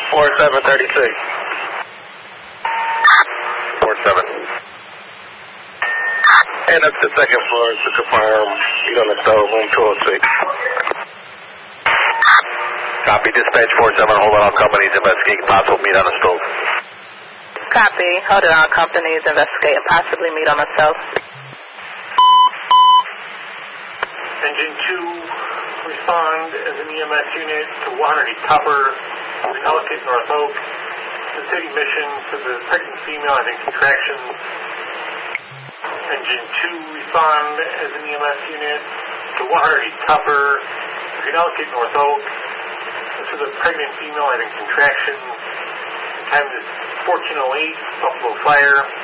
4736. 47. And up to the second floor to confirm. Heat on the stove, room 206. Copy, dispatch 47, hold on all companies, investigating possible meat on the stove. Copy, hold on all companies, investigating possibly meat on the stove. Engine 2, respond as an EMS unit to 100 Tupper, Ellicott, North Oak. The city mission to the pregnant female having contractions. Engine 2, respond as an EMS unit to 100 Tupper, Ellicott, North Oak. To the pregnant female having contractions. The time is 14:08, Buffalo Fire.